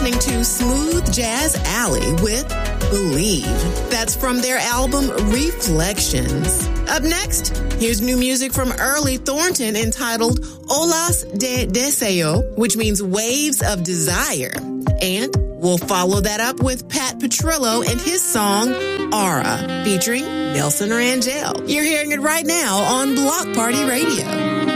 listening to Smooth Jazz Alley with Believe. That's from their album Reflections. Up next, here's new music from Early Thornton entitled Olas de Deseo, which means Waves of Desire. And we'll follow that up with Pat Petrillo and his song Aura, featuring Nelson Rangel. You're hearing it right now on Block Party Radio.